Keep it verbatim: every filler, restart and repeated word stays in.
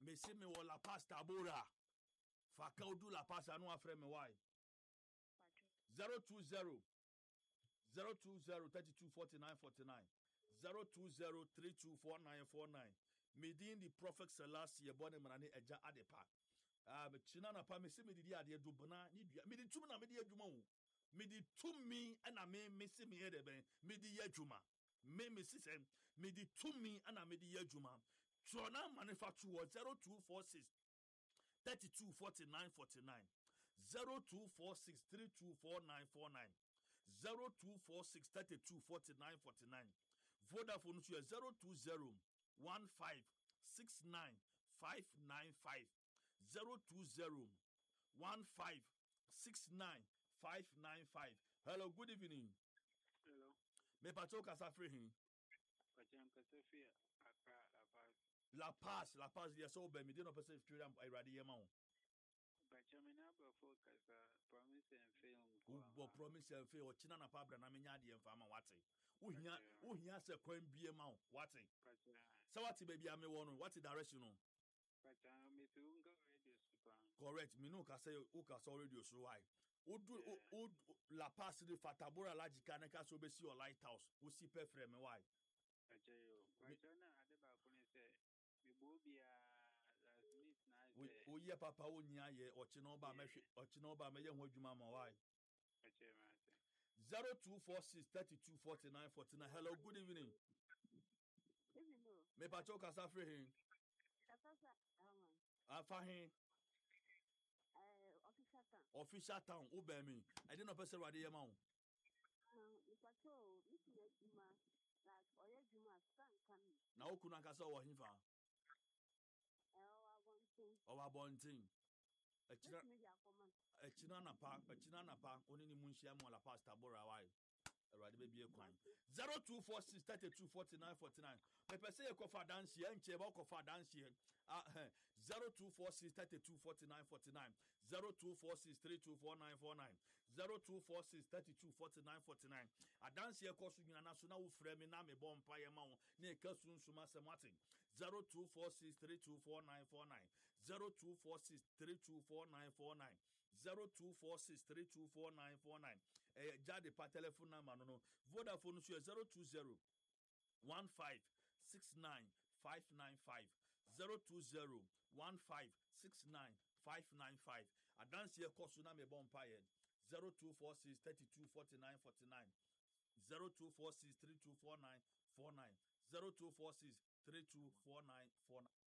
me se me wo La Paz Tabora fa ka odu La Paz anu afre me why zero two zero zero two zero three two four nine four nine zero two zero three two four nine four nine Medin the Prophet Selassie ye bone manane eja adepa ah me china na pa me se me didi ade dubona ni dua me di tum na me di adwuma wo me di tumi ana me me se me ede ben me di adwuma me me se me di tumi ana me di adwuma Trona manufacture zero two four six three two four nine four nine zero two four six three two four nine four nine zero two four six three two four nine four nine Vodafone to zero two zero one five six nine five nine five zero two zero one five six nine five nine five. Hello, good evening. Hello. Me pacho kasa free hin. Pacham Kasafia, Accra, La Paz. La Paz, La Paz, yes, so be me dey no person free am I ready yema o. Pacham na ba focus promise and film. Wo promise and fail china na pa bra na menya de mfa ma wate. Wo hia wo hia se kwan bie ma o wate. Pacham. So what baby am won what direction no? Pacham me to go radio super. Correct, me no ka say o ka so radio so why. Odu o La Paz de Fatabora Logika na ka so be see your lighthouse. Wo si pe frɛ me why? Pacham. Pacham na ade ba ko ni say me bo bia Smith na say. O ye papa o nya ye o chi no ba mehwe o chi no ba me ye ho adwuma ma why? Pacham. zero two four six three two four nine four nine. Hello, good evening. Evening. Me pacho kasa frɛ hin. Kasa sa. Afa hin. Eh, official town. Official town, o be me. I didn't know person wade ye ma o. No, me pacho, me ti ejuma. Like oye juma san kan. Na okuna kasa wo hin fa. Eh, o abontin. O abontin. Echina Echina na pa, Echina na pa, oni ni munhia mo La Paz Tabora why. Erade be bie kwan. zero two four six three two four nine four nine. Me pese ye kofa dance ye nche ba kofa dance ye. Ah zero two four six three two four nine four nine zero two four six three two four nine four nine zero two four six three two four nine four nine. A dance ye koso nyina na so na wo frɛ me na me bɔ mpa ye ma wo na e ka sunsuma sematin zero two four six three two four nine four nine zero two four six three two four nine four nine zero two four six three two four nine four nine. Eh, Jade pa telephone number no no. Vodafone so zero two zero one five six nine five nine five zero two zero one five six nine five nine five. Adance here cost na me bompa yen zero two four six three two four nine four nine zero two four six three two four nine four nine zero two four six three two four nine four nine.